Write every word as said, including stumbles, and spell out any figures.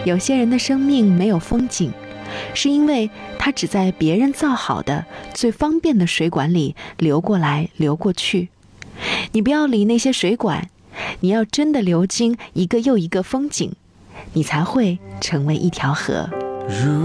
有些人的生命没有风景，是因为他只在别人造好的最方便的水管里流过来流过去。你不要理那些水管，你要真的流经一个又一个风景，你才会成为一条河。